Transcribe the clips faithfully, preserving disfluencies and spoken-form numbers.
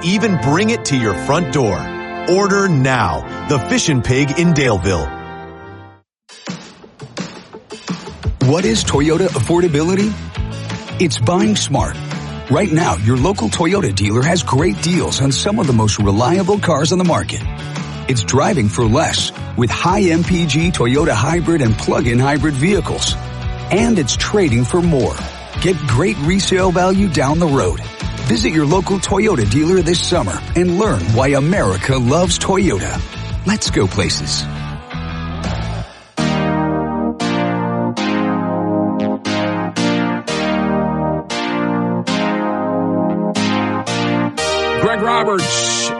even bring it to your front door. Order now. The Fish and Pig in Daleville. What is Toyota affordability? It's buying smart. Right now, your local Toyota dealer has great deals on some of the most reliable cars on the market. It's driving for less with high M P G Toyota hybrid and plug-in hybrid vehicles. And it's trading for more. Get great resale value down the road. Visit your local Toyota dealer this summer and learn why America loves Toyota. Let's go places. Greg Roberts,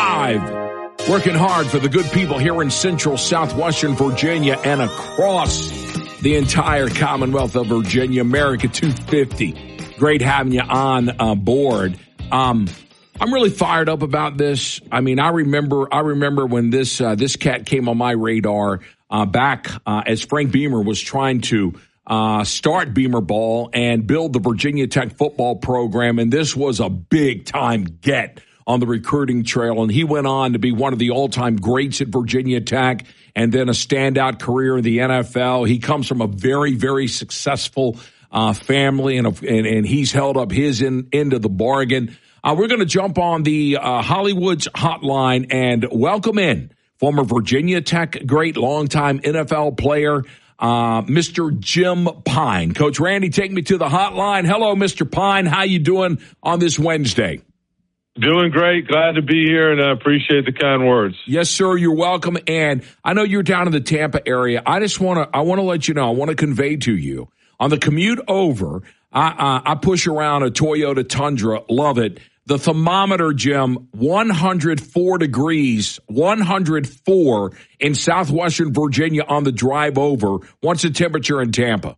live, working hard for the good people here in central southwestern Virginia and across the entire Commonwealth of Virginia. America two fifty. Great having you on uh, board. Um, I'm really fired up about this. I mean, I remember, I remember when this uh, this cat came on my radar uh, back uh, as Frank Beamer was trying to uh, start Beamer Ball and build the Virginia Tech football program, and this was a big time get on the recruiting trail. And he went on to be one of the all time greats at Virginia Tech, and then a standout career in the N F L. He comes from a very, very successful uh, family, and, a, and and he's held up his in, end of the bargain. Uh, we're going to jump on the uh, Hollywood's hotline and welcome in former Virginia Tech great, longtime N F L player, uh, Mister Jim Pyne. Coach Randy, take me to the hotline. Hello, Mister Pyne. How you doing on this Wednesday? Doing great. Glad to be here, and I appreciate the kind words. Yes, sir. You're welcome. And I know you're down in the Tampa area. I just want to I want to let you know, I want to convey to you, on the commute over, I, I, I push around a Toyota Tundra. Love it. The thermometer, Jim, one hundred four degrees, one hundred four in southwestern Virginia on the drive over. What's the temperature in Tampa?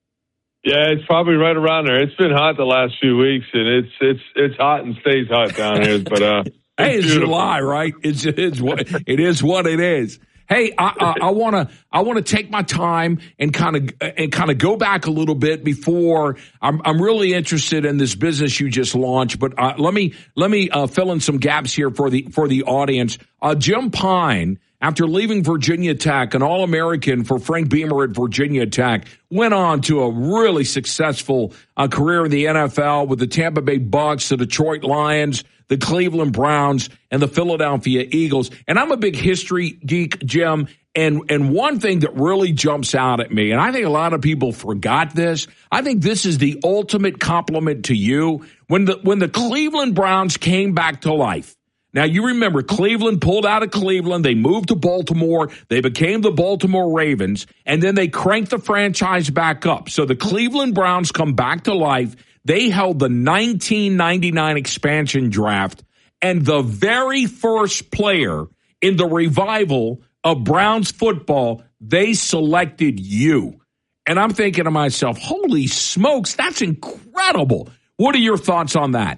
Yeah, it's probably right around there. It's been hot the last few weeks, and it's it's it's hot and stays hot down here. But uh, hey, it's beautiful. July, right? It's it's what it is. What it is. Hey, I want to I want to take my time and kind of and kind of go back a little bit before I'm I'm really interested in this business you just launched. But uh, let me let me uh, fill in some gaps here for the for the audience. Uh, Jim Pyne, after leaving Virginia Tech, an All-American for Frank Beamer at Virginia Tech, went on to a really successful uh, career in the N F L with the Tampa Bay Bucks, the Detroit Lions, the Cleveland Browns, and the Philadelphia Eagles. And I'm a big history geek, Jim, and, and one thing that really jumps out at me, and I think a lot of people forgot this, I think this is the ultimate compliment to you. When the, when the Cleveland Browns came back to life, now, you remember, Cleveland pulled out of Cleveland. They moved to Baltimore. They became the Baltimore Ravens, and then they cranked the franchise back up. So the Cleveland Browns come back to life. They held the nineteen ninety-nine expansion draft, and the very first player in the revival of Browns football, they selected you. And I'm thinking to myself, holy smokes, that's incredible. What are your thoughts on that?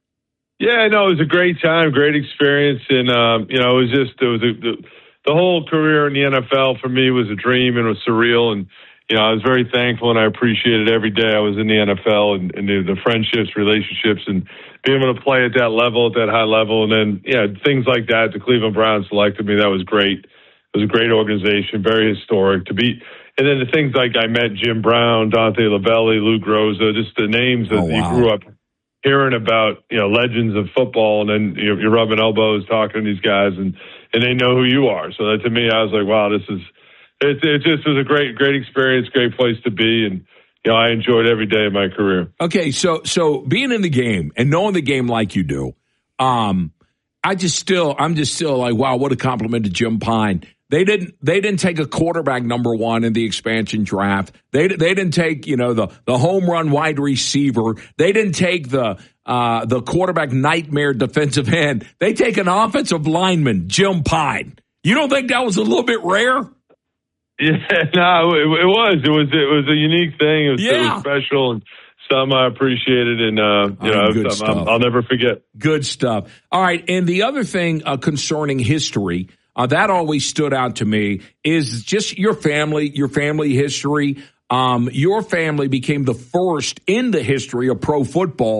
Yeah, no, it was a great time, great experience, and um, you know, it was just it was a, the the whole career in the N F L for me was a dream and it was surreal, and you know, I was very thankful and I appreciated every day I was in the N F L and, and the, the friendships, relationships, and being able to play at that level, at that high level, and then yeah, things like that. The Cleveland Browns selected me. That was great. It was a great organization, very historic to be. And then the things like I met Jim Brown, Dante Lavelli, Luke Rosa, just the names that oh, wow. you grew up hearing about, you know, legends of football, and then you're, you're rubbing elbows talking to these guys, and, and they know who you are. So that, to me, I was like, wow, this is it, it just was a great, great experience, great place to be, and you know, I enjoyed every day of my career. Okay, so so being in the game and knowing the game like you do, um, I just still, I'm just still like, wow, what a compliment to Jim Pyne. They didn't. They didn't take a quarterback number one in the expansion draft. They they didn't take, you know, the the home run wide receiver. They didn't take the uh, the quarterback nightmare defensive end. They take an offensive lineman, Jim Pyne. You don't think that was a little bit rare? Yeah, no, it, it was. It was. It was a unique thing. It was, yeah. it was special and something I appreciated, and uh, you oh, know, something I'll, I'll never forget. Good stuff. All right, and the other thing uh, concerning history. Uh, that always stood out to me is just your family, your family history. Um, your family became the first in the history of pro football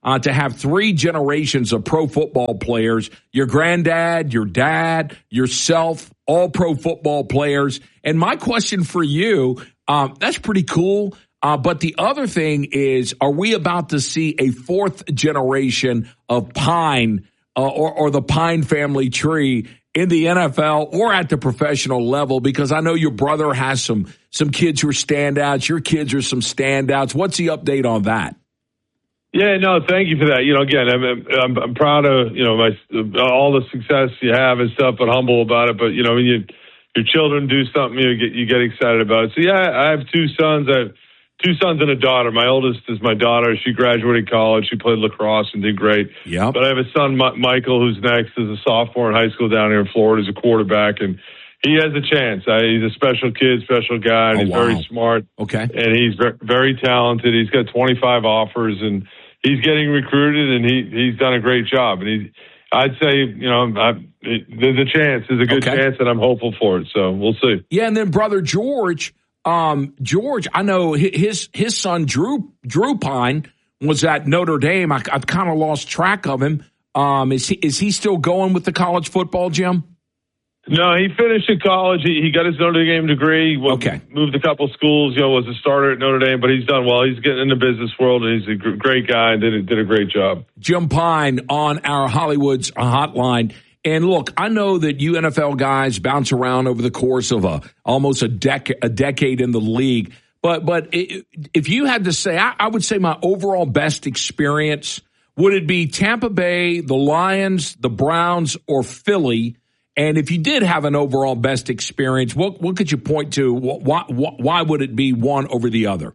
uh, to have three generations of pro football players, your granddad, your dad, yourself, all pro football players. And my question for you, um, that's pretty cool. Uh, but the other thing is, are we about to see a fourth generation of Pine uh, or, or the Pine family tree in the N F L or at the professional level? Because I know your brother has some some kids who are standouts. Your kids are some standouts. What's the update on that? Yeah, no, thank you for that. You know, again, I'm I'm, I'm proud of you know my all the success you have and stuff, but humble about it. But you know, when you your children do something, you get you get excited about it. So yeah, I have two sons. I have two sons and a daughter. My oldest is my daughter. She graduated college. She played lacrosse and did great. Yeah. But I have a son, M- Michael, who's next, is a sophomore in high school down here in Florida. He's a quarterback, and he has a chance. I, he's a special kid, special guy, and oh, he's wow. very smart. Okay. And he's very, very talented. He's got twenty-five offers, and he's getting recruited, and he he's done a great job. And he, I'd say, you know, I, there's a chance. There's a good okay. chance, and I'm hopeful for it. So we'll see. Yeah, and then brother George. Um, George, I know his his son Drew Drew Pine was at Notre Dame. I, I've kind of lost track of him. Um, is he is he still going with the college football, Jim? No, he finished in college. He, he got his Notre Dame degree. Okay, moved a couple schools. You know, was a starter at Notre Dame, but he's done well. He's getting in the business world, and he's a great guy and did a, did a great job. Jim Pine on our Hollywood's hotline. And look, I know that you N F L guys bounce around over the course of a almost a, dec- a decade in the league. But but it, if you had to say, I, I would say my overall best experience, would it be Tampa Bay, the Lions, the Browns, or Philly? And if you did have an overall best experience, what what could you point to? Why, why, why would it be one over the other?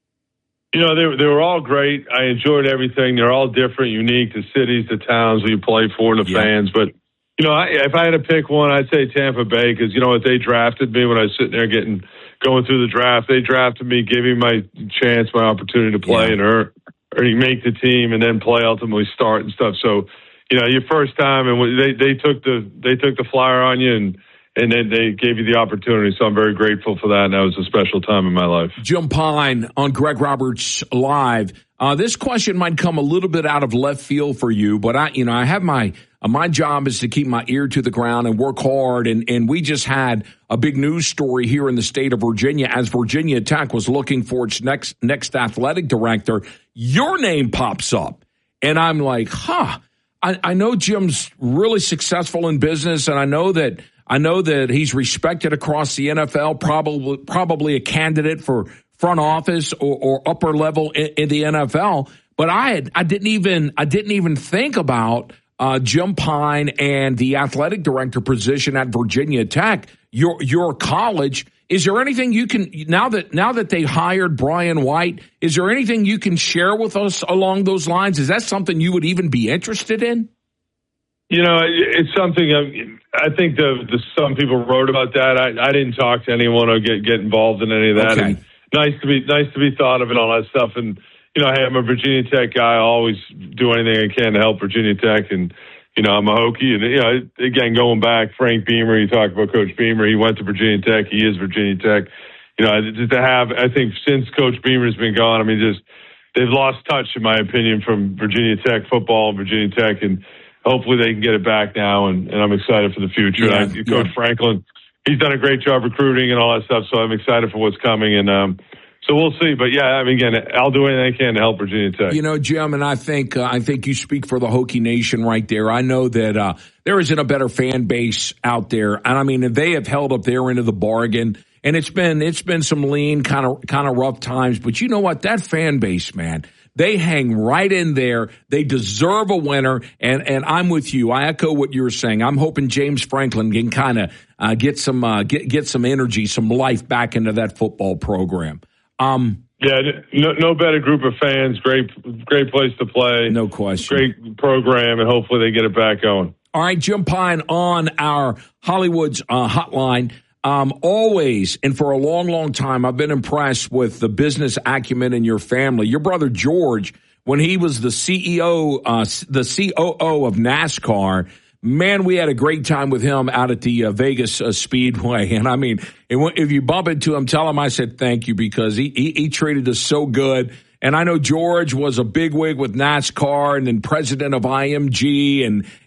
You know, they, they were all great. I enjoyed everything. They're all different, unique, the cities, the towns where you play for, and the yeah. fans. But you know, I, if I had to pick one, I'd say Tampa Bay because, you know what, they drafted me when I was sitting there getting going through the draft. They drafted me, gave me my chance, my opportunity to play yeah. and earn, or make the team and then play, ultimately start and stuff. So, you know, your first time, and they, they took the they took the flyer on you, and and then they gave you the opportunity. So I'm very grateful for that, and that was a special time in my life. Jim Pine on Greg Roberts Live. Uh, this question might come a little bit out of left field for you, but I, you know, I have my uh, my job is to keep my ear to the ground and work hard. And and we just had a big news story here in the state of Virginia as Virginia Tech was looking for its next next athletic director. Your name pops up, and I'm like, huh. I, I know Jim's really successful in business, and I know that I know that he's respected across the N F L. Probably probably a candidate for front office or, or upper level in, in the N F L, but I had, I didn't even I didn't even think about uh, Jim Pine and the athletic director position at Virginia Tech. Your your college. Is there anything you can now that now that they hired Brian White? Is there anything you can share with us along those lines? Is that something you would even be interested in? You know, it's something I think the, the some people wrote about that. I, I didn't talk to anyone or get get involved in any of that. Okay. And nice to be nice to be thought of and all that stuff. And you know, hey, I'm a Virginia Tech guy. I always do anything I can to help Virginia Tech. And you know, I'm a Hokie. And you know, again, going back, Frank Beamer. You talk about Coach Beamer. He went to Virginia Tech. He is Virginia Tech. You know, just to have, I think since Coach Beamer's been gone, I mean, just they've lost touch, in my opinion, from Virginia Tech football and Virginia Tech. And hopefully they can get it back now, and, and I'm excited for the future. Yeah, I, Coach yeah. Franklin, he's done a great job recruiting and all that stuff, so I'm excited for what's coming. And um, so we'll see. But, yeah, I mean, again, I'll do anything I can to help Virginia Tech. You know, Jim, and I think uh, I think you speak for the Hokie Nation right there. I know that uh, there isn't a better fan base out there. And, I mean, they have held up their end of the bargain. And it's been it's been some lean, kind of kind of rough times. But you know what? That fan base, man, they hang right in there. They deserve a winner, and, and I'm with you. I echo what you were saying. I'm hoping James Franklin can kind of uh, get some uh, get get some energy, some life back into that football program. Um, yeah, no, no better group of fans. Great, great place to play. No question. Great program, and hopefully they get it back going. All right, Jim Pine on our Hollywood's uh, hotline. Um, always, and for a long, long time, I've been impressed with the business acumen in your family. Your brother George, when he was the C E O, uh, the C O O of NASCAR, man, we had a great time with him out at the uh, Vegas uh, Speedway. And I mean, if you bump into him, tell him I said thank you, because he, he, he treated us so good. And I know George was a bigwig with NASCAR and then president of I M G and